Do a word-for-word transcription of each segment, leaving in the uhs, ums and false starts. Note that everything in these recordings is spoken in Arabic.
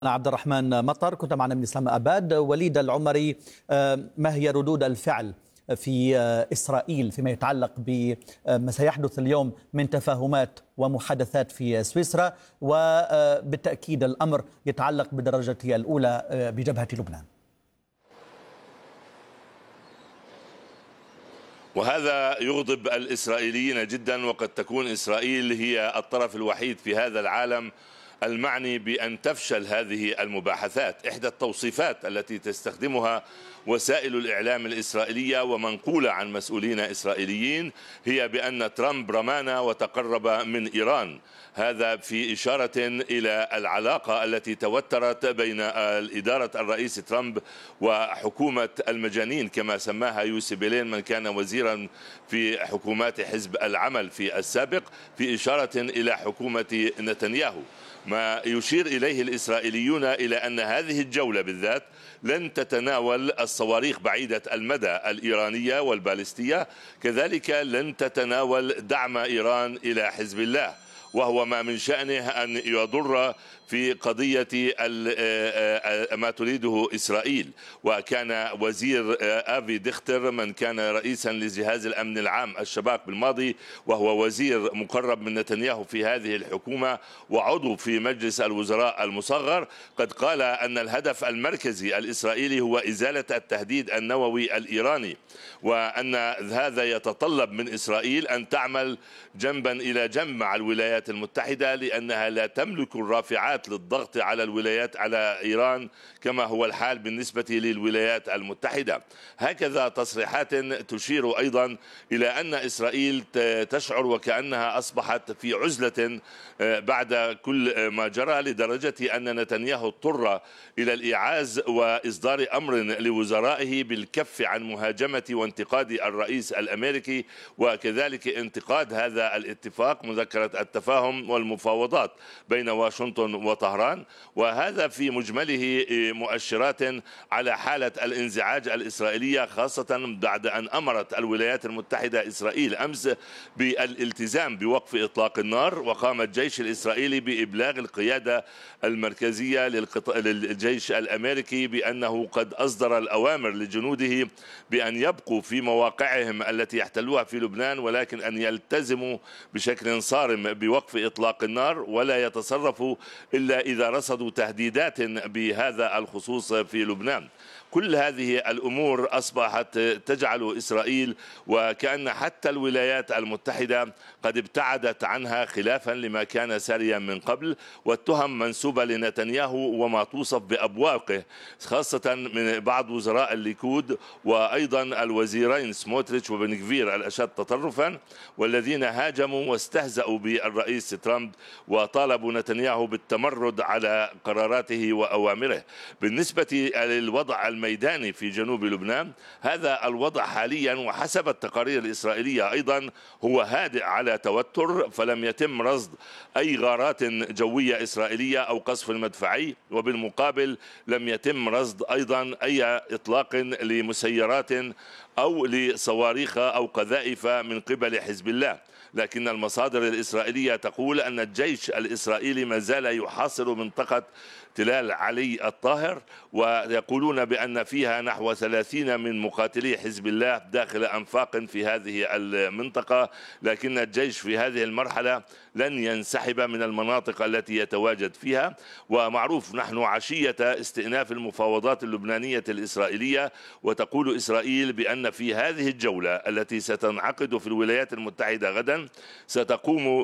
أنا عبد الرحمن مطر، كنت معنا من إسلام أباد. وليد العمري، ما هي ردود الفعل في إسرائيل فيما يتعلق بما سيحدث اليوم من تفاهمات ومحادثات في سويسرا، وبالتأكيد الأمر يتعلق بدرجته الأولى بجبهة لبنان؟ وهذا يغضب الإسرائيليين جدا، وقد تكون إسرائيل هي الطرف الوحيد في هذا العالم المعني بأن تفشل هذه المباحثات. إحدى التوصيفات التي تستخدمها وسائل الإعلام الإسرائيلية ومنقولة عن مسؤولين إسرائيليين هي بأن ترامب رمانا وتقرب من إيران، هذا في إشارة إلى العلاقة التي توترت بين إدارة الرئيس ترامب وحكومة المجانين كما سماها يوسي بيلين من كان وزيرا في حكومات حزب العمل في السابق، في إشارة إلى حكومة نتنياهو. ما يشير إليه الإسرائيليون إلى أن هذه الجولة بالذات لن تتناول الصواريخ بعيدة المدى الإيرانية والبالستية، كذلك لن تتناول دعم إيران إلى حزب الله، وهو ما من شأنه أن يضر في قضية ما تريده إسرائيل. وكان وزير آفي ديختر من كان رئيسا لجهاز الأمن العام الشباك بالماضي، وهو وزير مقرب من نتنياهو في هذه الحكومة وعضو في مجلس الوزراء المصغر، قد قال أن الهدف المركزي الإسرائيلي هو إزالة التهديد النووي الإيراني، وأن هذا يتطلب من إسرائيل أن تعمل جنبا إلى جنب مع الولايات المتحدة، لأنها لا تملك الرافعات للضغط على الولايات على إيران كما هو الحال بالنسبة للولايات المتحدة. هكذا تصريحات تشير أيضا إلى أن إسرائيل تشعر وكأنها أصبحت في عزلة بعد كل ما جرى، لدرجة أن نتنياهو اضطر إلى الإيعاز وإصدار أمر لوزرائه بالكف عن مهاجمة وانتقاد الرئيس الأمريكي، وكذلك انتقاد هذا الاتفاق مذكرة التفاهم والمفاوضات بين واشنطن وطهران. وهذا في مجمله مؤشرات على حالة الانزعاج الإسرائيلية، خاصة بعد أن أمرت الولايات المتحدة إسرائيل أمس بالالتزام بوقف إطلاق النار، وقام الجيش الإسرائيلي بإبلاغ القيادة المركزية للجيش الأمريكي بأنه قد أصدر الأوامر لجنوده بأن يبقوا في مواقعهم التي يحتلوها في لبنان، ولكن أن يلتزموا بشكل صارم بوقف إطلاق النار ولا يتصرفوا إلا إذا رصدوا تهديدات بهذا الخصوص في لبنان. كل هذه الأمور أصبحت تجعل إسرائيل وكأن حتى الولايات المتحدة قد ابتعدت عنها خلافا لما كان ساريا من قبل، والتهم منسوبة لنتنياهو وما توصف بأبواقه، خاصة من بعض وزراء الليكود وأيضا الوزيرين سموتريتش وبن غفير الأشد تطرفا، والذين هاجموا واستهزأوا بالرئيس ترامب وطالبوا نتنياهو بالتمرد على قراراته وأوامره. بالنسبة للوضع الميداني في جنوب لبنان، هذا الوضع حاليا وحسب التقارير الإسرائيلية أيضا هو هادئ على توتر، فلم يتم رصد أي غارات جوية إسرائيلية أو قصف مدفعي، وبالمقابل لم يتم رصد أيضا أي إطلاق لمسيرات أو لصواريخ أو قذائف من قبل حزب الله. لكن المصادر الإسرائيلية تقول أن الجيش الإسرائيلي ما زال يحاصر منطقة تلال علي الطاهر، ويقولون بأن فيها نحو ثلاثين من مقاتلي حزب الله داخل أنفاق في هذه المنطقة، لكن الجيش في هذه المرحلة لن ينسحب من المناطق التي يتواجد فيها. ومعروف نحن عشية استئناف المفاوضات اللبنانية الإسرائيلية، وتقول إسرائيل بأن في هذه الجولة التي ستنعقد في الولايات المتحدة غدا ستقوم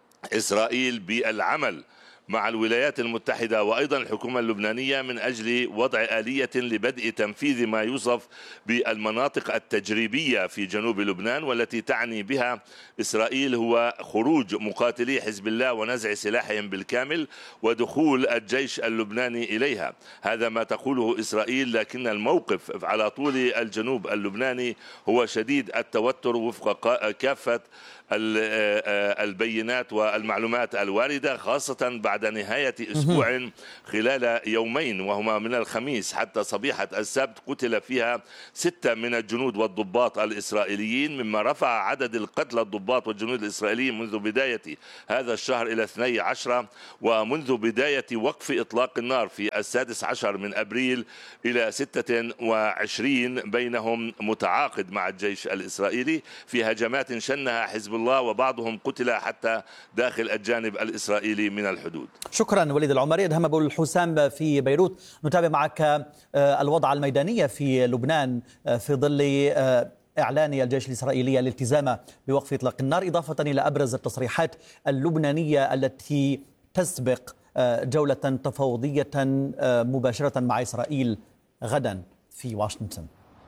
إسرائيل بالعمل مع الولايات المتحدة وأيضا الحكومة اللبنانية من أجل وضع آلية لبدء تنفيذ ما يوصف بالمناطق التجريبية في جنوب لبنان، والتي تعني بها إسرائيل هو خروج مقاتلي حزب الله ونزع سلاحهم بالكامل ودخول الجيش اللبناني إليها. هذا ما تقوله إسرائيل، لكن الموقف على طول الجنوب اللبناني هو شديد التوتر وفق كافة البينات والمعلومات الواردة، خاصة بعد بعد نهاية أسبوع خلال يومين وهما من الخميس حتى صبيحة السبت قتل فيها ستة من الجنود والضباط الإسرائيليين، مما رفع عدد القتلى الضباط والجنود الإسرائيليين منذ بداية هذا الشهر إلى اثني عشر، ومنذ بداية وقف إطلاق النار في السادس عشر من أبريل إلى ستة وعشرين بينهم متعاقد مع الجيش الإسرائيلي في هجمات شنها حزب الله، وبعضهم قتل حتى داخل الجانب الإسرائيلي من الحدود. شكرا وليد العمري. أدهم أبو الحسام في بيروت، نتابع معك الوضع الميداني في لبنان في ظل إعلان الجيش الإسرائيلي الالتزام بوقف إطلاق النار، إضافة إلى أبرز التصريحات اللبنانية التي تسبق جولة تفاوضية مباشرة مع إسرائيل غدا في واشنطن.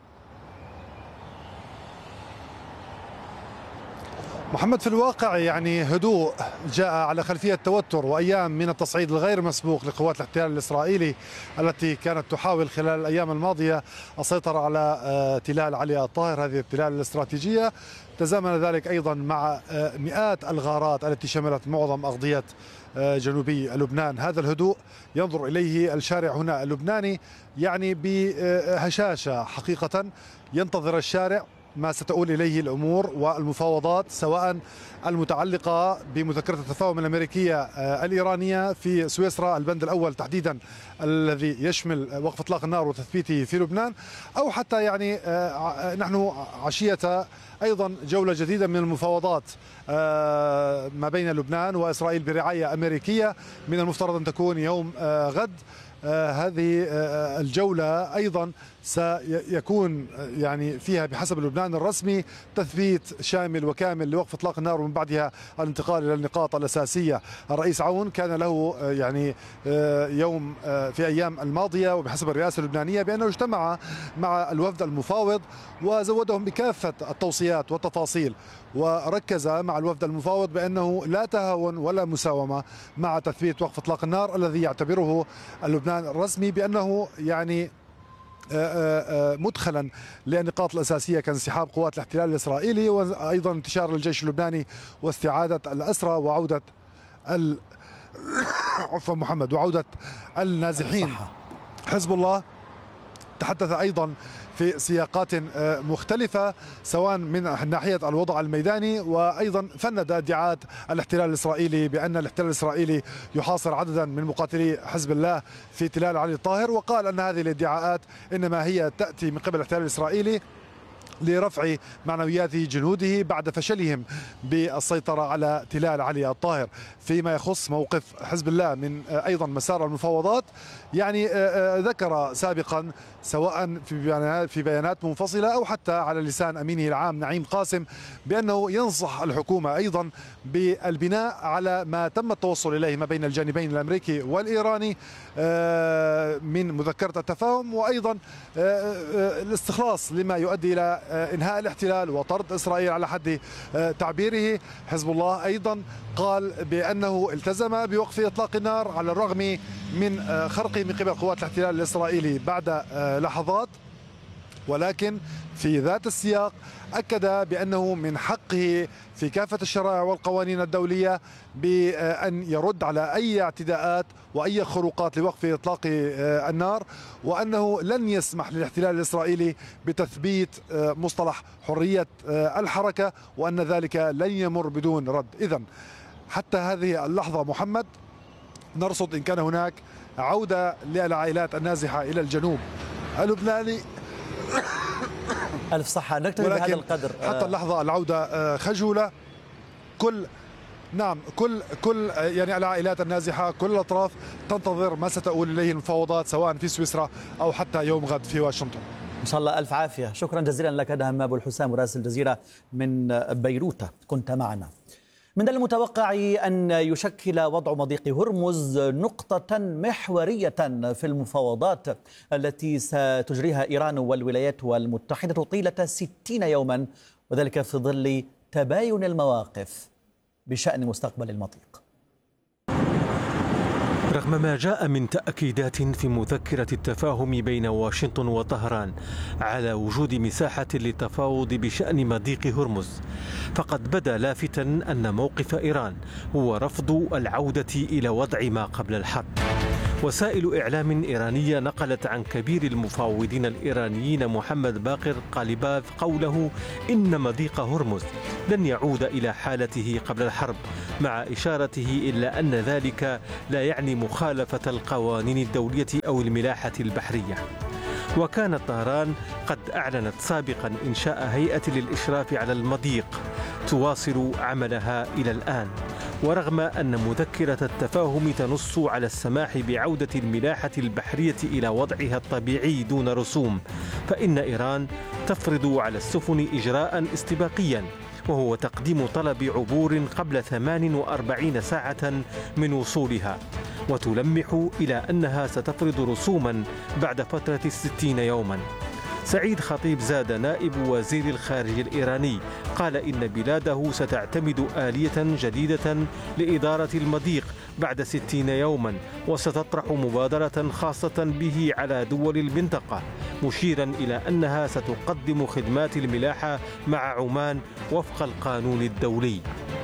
محمد، في الواقع يعني هدوء جاء على خلفية توتر وأيام من التصعيد الغير مسبوق لقوات الاحتلال الإسرائيلي التي كانت تحاول خلال الأيام الماضية السيطرة على تلال علي الطاهر، هذه التلال الاستراتيجية. تزامن ذلك أيضا مع مئات الغارات التي شملت معظم أغطية جنوبي لبنان. هذا الهدوء ينظر إليه الشارع هنا اللبناني يعني بهشاشة حقيقة. ينتظر الشارع ما ستؤول إليه الأمور والمفاوضات، سواء المتعلقة بمذكرة التفاهم الأمريكية الإيرانية في سويسرا، البند الأول تحديدا الذي يشمل وقف إطلاق النار وتثبيته في لبنان، أو حتى يعني نحن عشية أيضا جولة جديدة من المفاوضات ما بين لبنان وإسرائيل برعاية أمريكية، من المفترض أن تكون يوم غد. هذه الجولة أيضا سيكون يعني فيها بحسب لبنان الرسمي تثبيت شامل وكامل لوقف إطلاق النار، ومن بعدها الانتقال إلى النقاط الأساسية. الرئيس عون كان له يعني يوم في أيام الماضية وبحسب الرئاسة اللبنانية بأنه اجتمع مع الوفد المفاوض وزودهم بكافة التوصيات والتفاصيل، وركز مع الوفد المفاوض بأنه لا تهاون ولا مساومة مع تثبيت وقف إطلاق النار الذي يعتبره لبنان الرسمي بأنه يعني مدخلا للنقاط الأساسية كانسحاب قوات الاحتلال الإسرائيلي، وأيضا انتشار الجيش اللبناني واستعادة الأسرى وعودة ال... عفوا محمد وعودة النازحين. حزب الله تحدث أيضا في سياقات مختلفة سواء من ناحية الوضع الميداني، وأيضا فند ادعاءات الاحتلال الإسرائيلي بأن الاحتلال الإسرائيلي يحاصر عددا من مقاتلي حزب الله في تلال علي الطاهر، وقال أن هذه الادعاءات إنما هي تأتي من قبل الاحتلال الإسرائيلي لرفع معنويات جنوده بعد فشلهم بالسيطرة على تلال علي الطاهر. فيما يخص موقف حزب الله من أيضا مسار المفاوضات، يعني ذكر سابقا سواء في في بيانات منفصلة أو حتى على لسان أمينه العام نعيم قاسم بأنه ينصح الحكومة أيضا بالبناء على ما تم التوصل إليه ما بين الجانبين الأمريكي والإيراني من مذكرة التفاهم، وأيضا الاستخلاص لما يؤدي إلى إنهاء الاحتلال وطرد إسرائيل على حد تعبيره. حزب الله أيضا قال بأنه التزم بوقف إطلاق النار على الرغم من خرقه من قبل قوات الاحتلال الإسرائيلي بعد لحظات، ولكن في ذات السياق أكد بأنه من حقه في كافة الشرائع والقوانين الدولية بأن يرد على أي اعتداءات وأي خروقات لوقف إطلاق النار، وأنه لن يسمح للاحتلال الإسرائيلي بتثبيت مصطلح حرية الحركة، وأن ذلك لن يمر بدون رد. إذن حتى هذه اللحظة محمد نرصد إن كان هناك عودة للعائلات النازحة إلى الجنوب اللبناني. ألف صحة، نكتفي بهذا القدر. حتى اللحظة العودة خجولة. كل نعم كل كل يعني العائلات النازحة، كل الأطراف تنتظر ما ستؤول إليه المفاوضات سواء في سويسرا أو حتى يوم غد في واشنطن. إن شاء الله ألف عافية. شكرا جزيلا لك أدهم أبو الحسام مراسل الجزيرة من بيروت، كنت معنا. من المتوقع أن يشكل وضع مضيق هرمز نقطة محورية في المفاوضات التي ستجريها إيران والولايات المتحدة طيلة ستين يوما، وذلك في ظل تباين المواقف بشأن مستقبل المضيق. ورغم ما جاء من تأكيدات في مذكرة التفاهم بين واشنطن وطهران على وجود مساحة للتفاوض بشأن مضيق هرمز، فقد بدا لافتا أن موقف إيران هو رفض العودة إلى وضع ما قبل الحرب. وسائل إعلام إيرانية نقلت عن كبير المفاوضين الإيرانيين محمد باقر قاليباف قوله إن مضيق هرمز لن يعود إلى حالته قبل الحرب، مع إشارته إلى أن ذلك لا يعني مخالفة القوانين الدولية أو الملاحة البحرية. وكانت طهران قد أعلنت سابقا إنشاء هيئة للإشراف على المضيق تواصل عملها إلى الآن. ورغم أن مذكرة التفاهم تنص على السماح بعودة الملاحة البحرية إلى وضعها الطبيعي دون رسوم، فإن إيران تفرض على السفن إجراء استباقيا، وهو تقديم طلب عبور قبل ثمان وأربعين ساعة من وصولها، وتلمح إلى أنها ستفرض رسوما بعد فترة ستين يوما. سعيد خطيب زاد نائب وزير الخارجية الإيراني قال إن بلاده ستعتمد آلية جديدة لإدارة المضيق بعد ستين يوما، وستطرح مبادرة خاصة به على دول المنطقة، مشيرا إلى أنها ستقدم خدمات الملاحة مع عمان وفق القانون الدولي.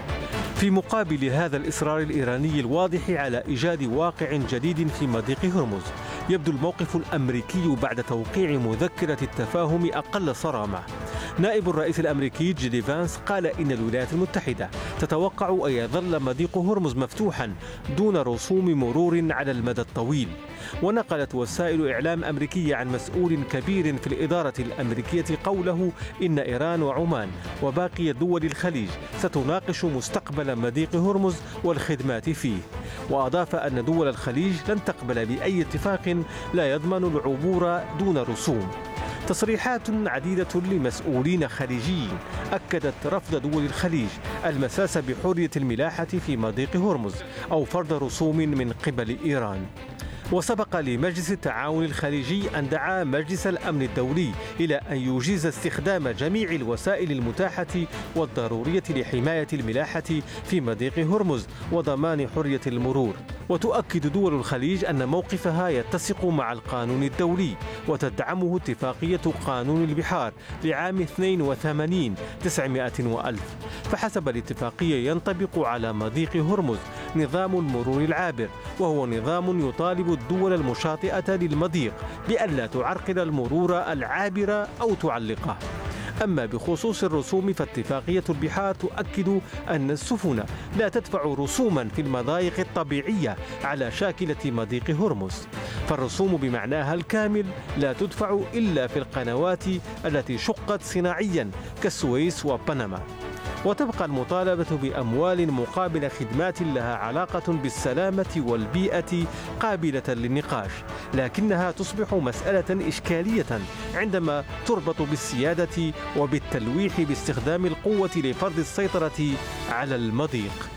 في مقابل هذا الإصرار الإيراني الواضح على إيجاد واقع جديد في مضيق هرمز، يبدو الموقف الأمريكي بعد توقيع مذكرة التفاهم أقل صرامة. نائب الرئيس الأمريكي جيدي فانس قال إن الولايات المتحدة تتوقع أن يظل مضيق هرمز مفتوحا دون رسوم مرور على المدى الطويل. ونقلت وسائل إعلام أمريكية عن مسؤول كبير في الإدارة الأمريكية قوله إن إيران وعمان وباقي دول الخليج ستناقش مستقبل مضيق هرمز والخدمات فيه. وأضاف أن دول الخليج لن تقبل بأي اتفاق لا يضمن العبور دون رسوم. تصريحات عديدة لمسؤولين خليجيين أكدت رفض دول الخليج المساس بحرية الملاحة في مضيق هرمز أو فرض رسوم من قبل إيران. وسبق لمجلس التعاون الخليجي أن دعا مجلس الأمن الدولي إلى أن يجيز استخدام جميع الوسائل المتاحة والضرورية لحماية الملاحة في مضيق هرمز وضمان حرية المرور. وتؤكد دول الخليج أن موقفها يتسق مع القانون الدولي وتدعمه اتفاقية قانون البحار لعام اثنين وثمانين تسعمائة وألف. فحسب الاتفاقية ينطبق على مضيق هرمز نظام المرور العابر، وهو نظام يطالب الدول المشاطئة للمضيق بألا تعرقل المرور العابر أو تعلقه. أما بخصوص الرسوم فاتفاقية البحار تؤكد أن السفن لا تدفع رسوما في المضايق الطبيعية على شاكلة مضيق هرمز، فالرسوم بمعناها الكامل لا تدفع إلا في القنوات التي شقت صناعيا كالسويس وبنما. وتبقى المطالبة بأموال مقابل خدمات لها علاقة بالسلامة والبيئة قابلة للنقاش، لكنها تصبح مسألة إشكالية عندما تربط بالسيادة وبالتلويح باستخدام القوة لفرض السيطرة على المضيق.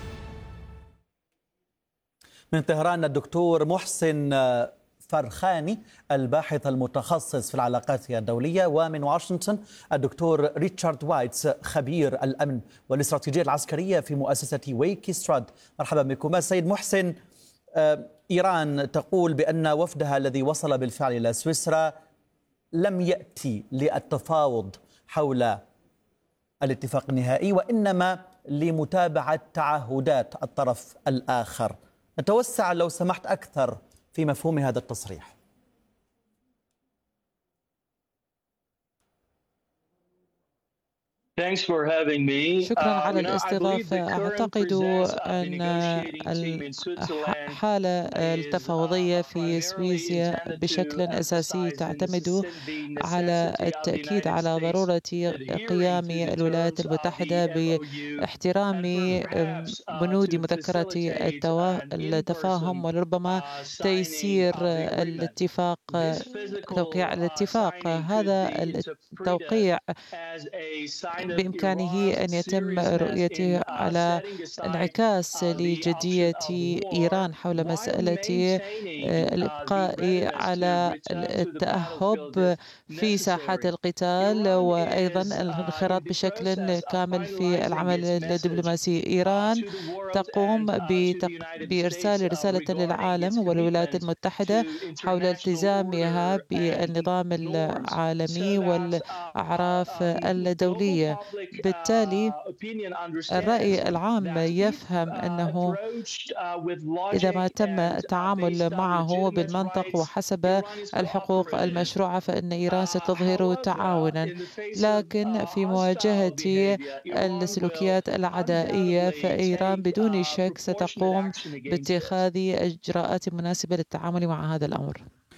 من طهران الدكتور محسن فرخاني الباحث المتخصص في العلاقات الدولية، ومن واشنطن الدكتور ريتشارد وايتس خبير الأمن والاستراتيجية العسكرية في مؤسسة ويكي ستراد. مرحبا بكم. سيد محسن، إيران تقول بأن وفدها الذي وصل بالفعل إلى سويسرا لم يأتي للتفاوض حول الاتفاق النهائي وإنما لمتابعة تعهدات الطرف الآخر. نتوسع لو سمحت أكثر في مفهوم هذا التصريح. شكرا على الاستضافة. أعتقد أن الحالة التفاوضية في سويسرا بشكل أساسي تعتمد على التأكيد على ضرورة قيام الولايات المتحدة باحترام بنود مذكرة التفاهم وربما تيسير الاتفاق، توقيع الاتفاق. هذا التوقيع بإمكانه أن يتم رؤيته على انعكاس لجدية إيران حول مسألة الإبقاء على التأهب في ساحات القتال، وأيضا الانخراط بشكل كامل في العمل الدبلوماسي. إيران تقوم بإرسال رسالة للعالم والولايات المتحدة حول التزامها بالنظام العالمي والأعراف الدولية. بالتالي الرأي العام يفهم أنه إذا ما تم التعامل معه بالمنطق وحسب الحقوق المشروعة فإن إيران ستظهر تعاونا، لكن في مواجهة السلوكيات العدائية فإيران بدون شك ستقوم باتخاذ إجراءات مناسبة للتعامل مع هذا الأمر.